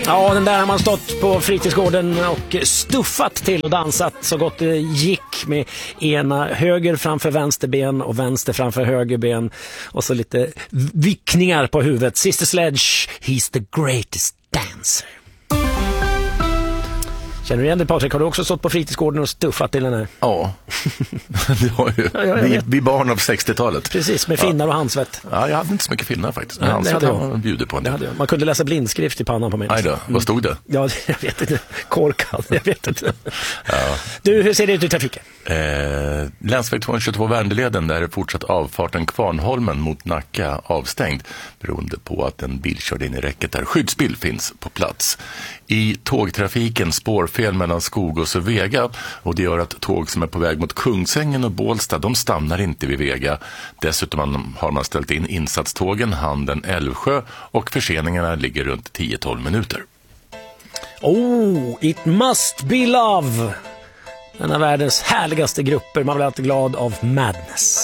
Ja, den där har man stått på fritidsgården och stuffat till och dansat så gott det gick med ena höger framför vänster ben och vänster framför höger ben och så lite vickningar på huvudet. Sister Sledge, he's the greatest dancer. Känner du igen det, Patrik? Har du också stått på fritidsgården och stuffat till den här? Ja, det har ju. Vi barn av 60-talet. Precis, med finnar och handsvett. Ja, jag hade inte så mycket finnar faktiskt. Nej, handsvett jag bjuder på en del. Man kunde läsa blindskrift i pannan på mig. Nej då, vad stod det? Ja, jag vet inte. Korkad, jag vet inte. Ja. Du, hur ser det ut i trafiken? Länsväg 222 Värndeleden, där är fortsatt avfarten Kvarnholmen mot Nacka avstängd beroende på att en bil körde in i räcket där. Skyddsbil finns på plats. I tågtrafiken spårfel mellan Skogås och Vega, och det gör att tåg som är på väg mot Kungsängen och Bålsta, de stannar inte vid Vega. Dessutom har man ställt in insatstågen Handen Älvsjö och förseningarna ligger runt 10-12 minuter. Oh, it must be love! En av världens härligaste grupper. Man blir alltid glad av Madness.